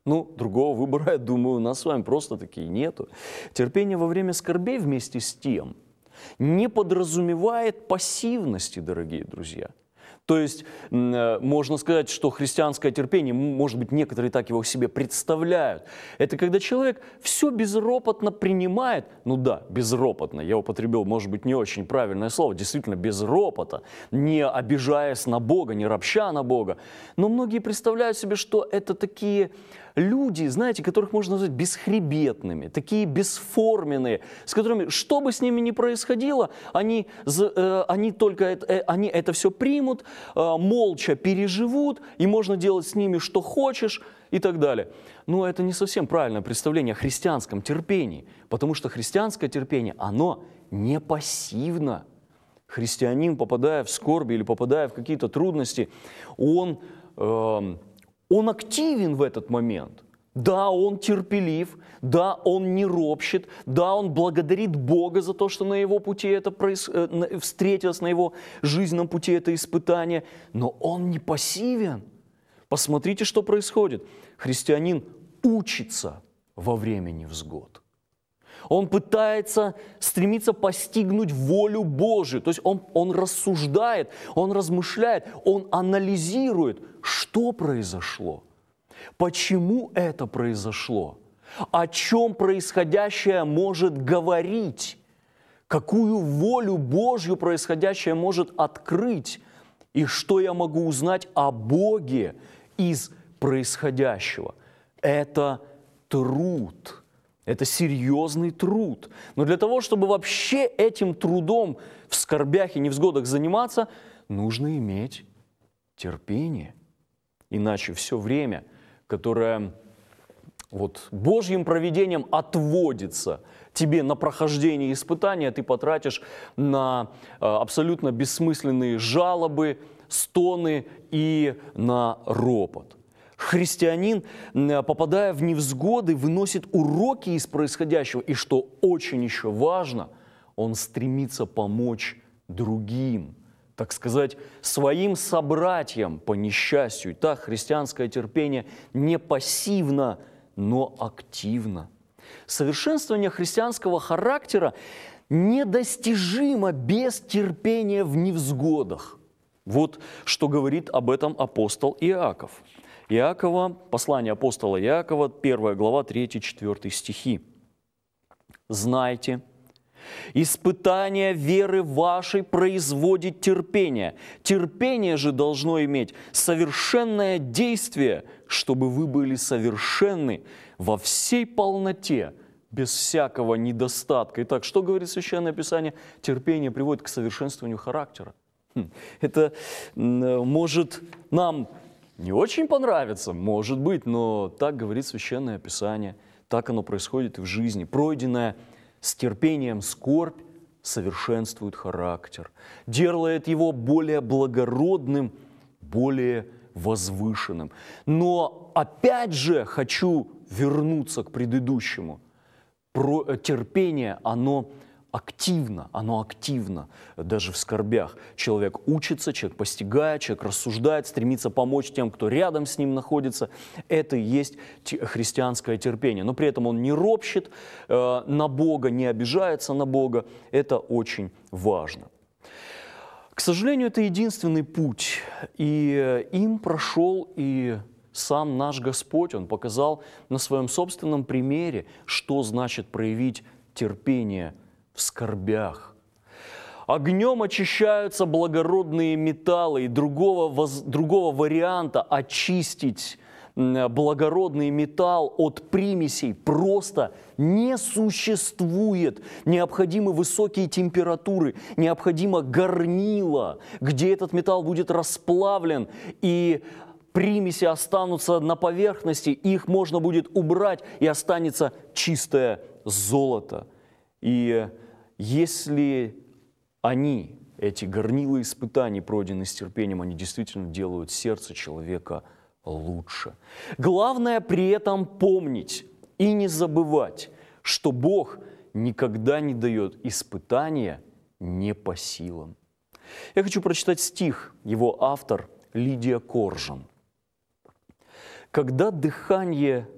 Ну, другого выбора, я думаю, у нас с вами просто-таки нету. Терпение во время скорбей вместе с тем не подразумевает пассивности, дорогие друзья. То есть можно сказать, что христианское терпение, может быть, некоторые так его себе представляют. Это когда человек все безропотно принимает, ну да, безропотно, я употребил, может быть, не очень правильное слово, действительно без ропота, не обижаясь на Бога, не ропща на Бога. Но многие представляют себе, что это такие люди, знаете, которых можно назвать бесхребетными, такие бесформенные, с которыми, что бы с ними ни происходило, они это все примут, молча переживут, и можно делать с ними что хочешь и так далее. Но это не совсем правильное представление о христианском терпении, потому что христианское терпение, оно не пассивно. Христианин, попадая в скорби или попадая в какие-то трудности, он активен в этот момент. Да, он терпелив, да, он не ропщет, да, он благодарит Бога за то, что на его пути это встретилось, на его жизненном пути это испытание, но он не пассивен. Посмотрите, что происходит. Христианин учится во время невзгод. Он пытается, стремится постигнуть волю Божию. То есть он рассуждает, он размышляет, он анализирует, что произошло, почему это произошло, о чем происходящее может говорить, какую волю Божью происходящее может открыть, и что я могу узнать о Боге из происходящего. Это труд. Это серьезный труд. Но для того, чтобы вообще этим трудом в скорбях и невзгодах заниматься, нужно иметь терпение. Иначе все время, которое Божьим провидением отводится тебе на прохождение испытания, ты потратишь на абсолютно бессмысленные жалобы, стоны и на ропот. Христианин, попадая в невзгоды, выносит уроки из происходящего, и что очень еще важно, он стремится помочь другим, так сказать, своим собратьям по несчастью. Так, христианское терпение не пассивно, но активно. Совершенствование христианского характера недостижимо без терпения в невзгодах. Вот что говорит об этом апостол Иаков. Послание апостола Иакова, 1 глава, 3-4 стихи. «Знайте, испытание веры вашей производит терпение. Терпение же должно иметь совершенное действие, чтобы вы были совершенны во всей полноте, без всякого недостатка». Итак, что говорит Священное Писание? Терпение приводит к совершенствованию характера. Это может нам не очень понравится, может быть, но так говорит Священное Писание, так оно происходит и в жизни. Пройденная с терпением скорбь совершенствует характер, делает его более благородным, более возвышенным. Но опять же хочу вернуться к предыдущему. Терпение, оно активно, даже в скорбях. Человек учится, человек постигает, человек рассуждает, стремится помочь тем, кто рядом с ним находится. Это и есть христианское терпение. Но при этом он не ропщет на Бога, не обижается на Бога. Это очень важно. К сожалению, это единственный путь. И им прошел и сам наш Господь. Он показал на своем собственном примере, что значит проявить терпение в скорбях. Огнем очищаются благородные металлы, и другого варианта очистить благородный металл от примесей просто не существует. Необходимы высокие температуры, необходимо горнило, где этот металл будет расплавлен, и примеси останутся на поверхности, их можно будет убрать, и останется чистое золото. И если эти горнила испытаний, пройденные с терпением, они действительно делают сердце человека лучше. Главное при этом помнить и не забывать, что Бог никогда не дает испытания не по силам. Я хочу прочитать стих, его автор Лидия Коржан. «Когда дыхание